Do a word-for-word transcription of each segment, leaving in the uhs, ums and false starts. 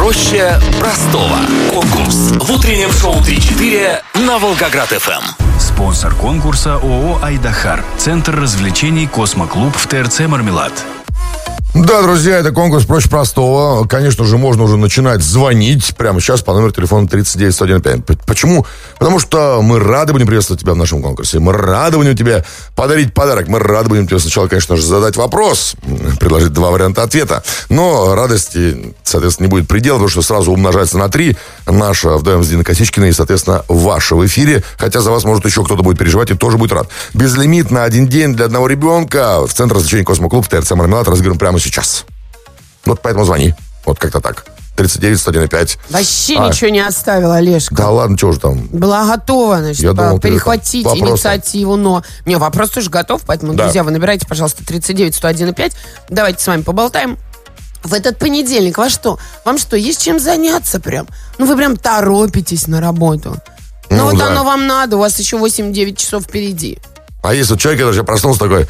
проще простого. Конкурс в утреннем шоу три-четыре на Волгоград-ФМ. Спонсор конкурса ООО «Айдахар». Центр развлечений «Космо-клуб» в ТРЦ «Мармелад». Да, друзья, это конкурс проще простого. Конечно же, можно уже начинать звонить прямо сейчас по номеру телефона тридцать девять сто один пять. Почему? Потому что мы рады будем приветствовать тебя в нашем конкурсе. Мы рады будем тебе подарить подарок. Мы рады будем тебе сначала, конечно же, задать вопрос, предложить два варианта ответа. Но радости, соответственно, не будет предела, потому что сразу умножается на три. Наша вдвоем с Диной Косичкиной и, соответственно, ваша в эфире. Хотя за вас, может, еще кто-то будет переживать и тоже будет рад. Безлимит на один день для одного ребенка в Центр развлечений «Космо-клуб» в ТРЦ «Мармелад» разыграем прямо сейчас. Вот поэтому звони. Вот как-то так. тридцать девять сто один пять. Вообще а, ничего не оставил, Олежка. Да ладно, чего же там. Была готова, значит, Я думал, перехватить вопросы. инициативу, но... Не, вопрос тоже готов, поэтому, да. друзья, вы набирайте, пожалуйста, тридцать девять сто один пять. Давайте с вами поболтаем. В этот понедельник вас что? Вам что, есть чем заняться прям? Ну, вы прям торопитесь на работу. Ну, ну вот да. Оно вам надо, у вас еще восемь-девять часов впереди. А если вот человек, который проснулся такой...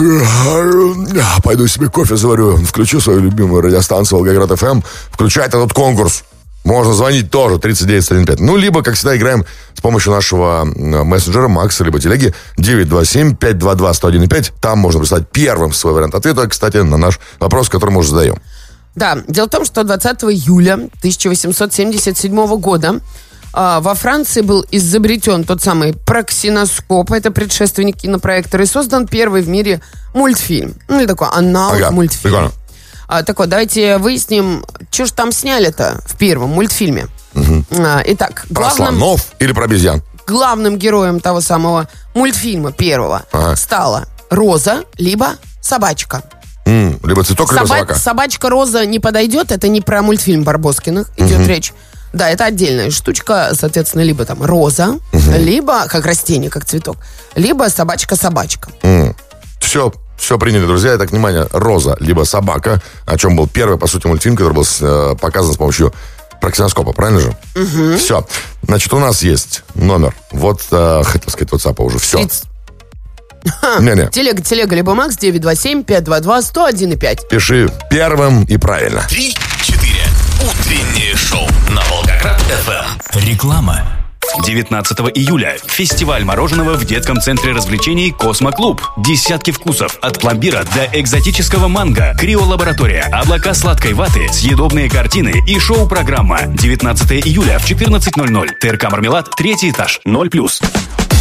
Пойду себе кофе заварю, включу свою любимую радиостанцию Волгоград-ФМ, включает этот конкурс. Можно звонить тоже, тридцать девять сто один пять. Ну, либо, как всегда, играем с помощью нашего мессенджера Макса, либо телеги девять два семь пять два два сто один пять. Там можно прислать первым свой вариант ответа, кстати, на наш вопрос, который мы уже задаем. Да, дело в том, что двадцатого июля тысяча восемьсот семьдесят седьмого года во Франции был изобретен тот самый проксиноскоп, это предшественник кинопроектора, и создан первый в мире мультфильм. Ну, или такой аналог ага, мультфильма. А, так вот, давайте выясним, что же там сняли-то в первом мультфильме. Угу. А, итак, про главным... слонов или про обезьян? Главным героем того самого мультфильма первого ага. стала Роза, либо собачка. М, либо цветок, Соба- либо собака. Собачка Роза не подойдет, это не про мультфильм Барбоскиных идет угу. речь. Да, это отдельная штучка, соответственно, либо там роза, угу. либо, как растение, как цветок, либо собачка-собачка. М. Все, все приняли, друзья. Итак, внимание, роза, либо собака, о чем был первый, по сути, мультфильм, который был э, показан с помощью проксиноскопа, правильно же? Угу. Все. Значит, у нас есть номер. Вот, э, хотел сказать, WhatsApp уже. Все. тридцать Не-не. Телега, телега, либо Макс, девять два семь пять два два сто один пять. Пиши первым и правильно. три-четыре. Утреннее шоу на Волгоград-ФМ. Реклама. девятнадцатого июля. Фестиваль мороженого в детском центре развлечений «Космо-клуб». Десятки вкусов. От пломбира до экзотического манго. Криолаборатория. Облака сладкой ваты. Съедобные картины и шоу-программа. девятнадцатого июля в четырнадцать ноль ноль. ТРК «Мармелад», третий этаж. ноль плюс.